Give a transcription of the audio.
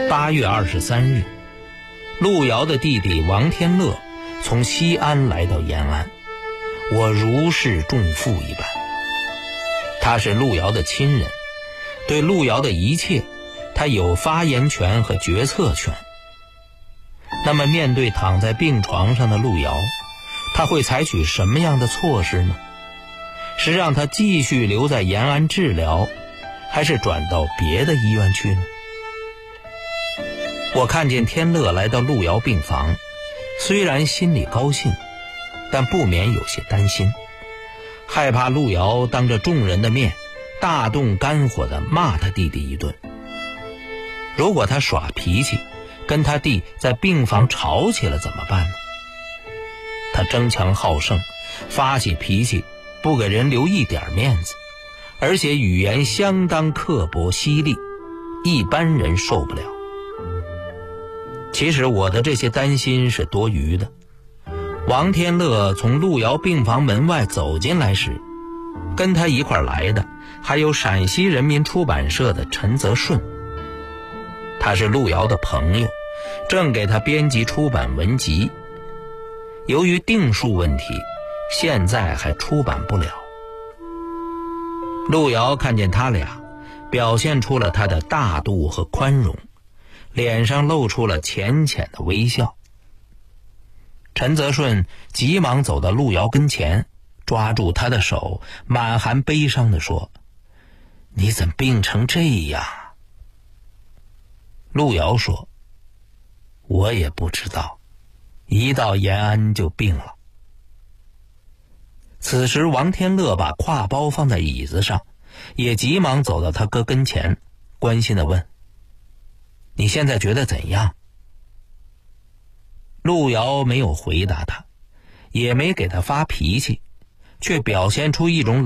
8月23日，陆遥的弟弟王天乐从西安来到延安，我如释重负一般。他是陆遥的亲人，对陆遥的一切，他有发言权和决策权。那么面对躺在病床上的陆遥，他会采取什么样的措施呢？是让他继续留在延安治疗，还是转到别的医院去呢？我看见天乐来到陆遥病房，虽然心里高兴，但不免有些担心，害怕陆遥当着众人的面大动肝火地骂他弟弟一顿。如果他耍脾气，跟他弟在病房吵起了怎么办呢？他争强好胜，发起脾气不给人留一点面子，而且语言相当刻薄犀利，一般人受不了。其实我的这些担心是多余的。王天乐从陆遥病房门外走进来时，跟他一块来的还有陕西人民出版社的陈泽顺，他是陆遥的朋友，正给他编辑出版文集，由于定数问题，现在还出版不了。陆遥看见他俩，表现出了他的大度和宽容，脸上露出了浅浅的微笑。陈泽顺急忙走到陆遥跟前，抓住他的手，满含悲伤地说：“你怎病成这样？”陆遥说：“我也不知道，一到延安就病了。”此时王天乐把挎包放在椅子上，也急忙走到他哥跟前，关心地问：“你现在觉得怎样？”陆遥没有回答他，也没给他发脾气，却表现出一种